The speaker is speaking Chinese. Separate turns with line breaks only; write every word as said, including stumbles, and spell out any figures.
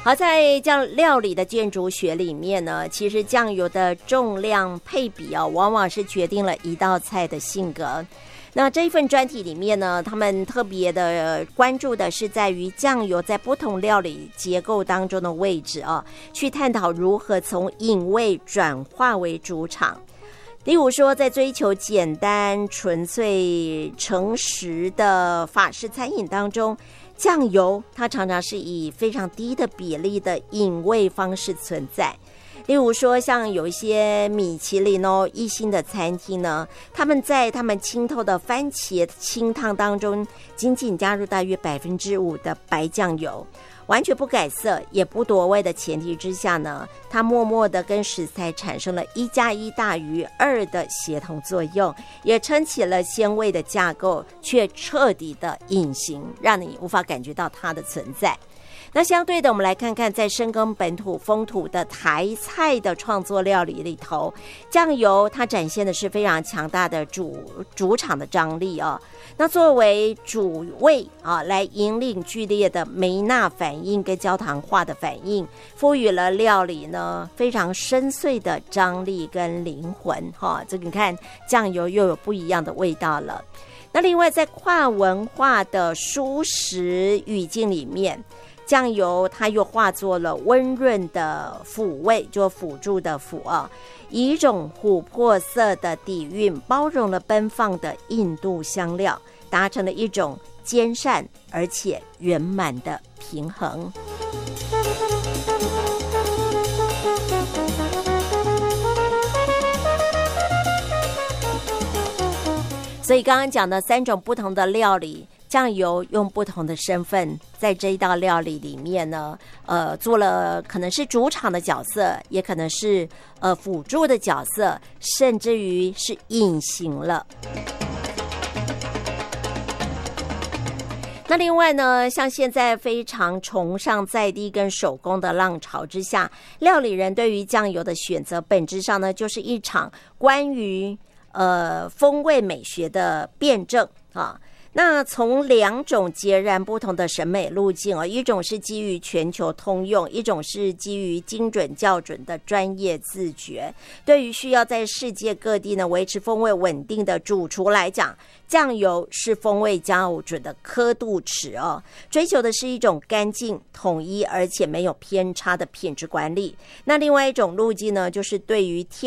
好，在这样料理的建筑学里面呢，其实酱油的重量配比哦，往往是决定了一道菜的性格。那这一份专题里面呢，他们特别的关注的是在于酱油在不同料理结构当中的位置啊，去探讨如何从隐味转化为主场。例如说，在追求简单、纯粹、诚实的法式餐饮当中，酱油它常常是以非常低的比例的隐味方式存在。例如说，像有一些米其林哦一星的餐厅呢，他们在他们清透的番茄清汤当中，仅仅加入大约百分之五的白酱油，完全不改色也不夺味的前提之下呢，它默默的跟食材产生了一加一大于二的协同作用，也撑起了鲜味的架构，却彻底的隐形，让你无法感觉到它的存在。那相对的，我们来看看在深耕本土风土的台菜的创作料理里头，酱油它展现的是非常强大的主主场的张力哦。那作为主味啊，来引领剧烈的梅纳反应跟焦糖化的反应，赋予了料理呢非常深邃的张力跟灵魂哈、哦。这个你看酱油又有不一样的味道了。那另外在跨文化的蔬食语境里面，酱油它又化作了温润的辅味，就辅助的辅啊，以一种琥珀色的底蕴包容了奔放的印度香料，达成了一种兼善而且圆满的平衡。所以刚刚讲的三种不同的料理，酱油用不同的身份在这一道料理里面呢，呃，做了可能是主场的角色，也可能是呃辅助的角色，甚至于是隐形了。那另外呢，像现在非常崇尚在地跟手工的浪潮之下，料理人对于酱油的选择，本质上呢，就是一场关于呃风味美学的辩证啊。那从两种截然不同的审美路径哦，一种是基于全球通用，一种是基于精准校准的专业自觉。对于需要在世界各地呢维持风味稳定的主厨来讲，酱油是风味校准的刻度尺哦，追求的是一种干净、统一而且没有偏差的品质管理。那另外一种路径呢，就是对于天